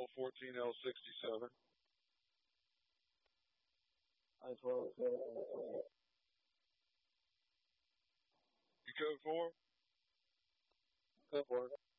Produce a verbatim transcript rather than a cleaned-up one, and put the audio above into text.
L fourteen L sixty-seven. I twelve. You You code four? Go for it.